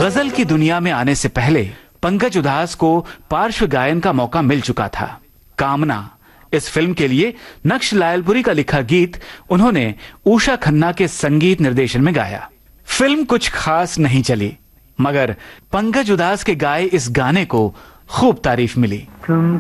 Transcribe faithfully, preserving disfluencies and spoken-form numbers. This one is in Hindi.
गजल की दुनिया में आने से पहले पंकज उधास को पार्श्व गायन का मौका मिल चुका था। कामना इस फिल्म के लिए नक्श लायलपुरी का लिखा गीत उन्होंने उषा खन्ना के संगीत निर्देशन में गाया। फिल्म कुछ खास नहीं चली, मगर पंकज उधास के गाए इस गाने को खूब तारीफ मिली।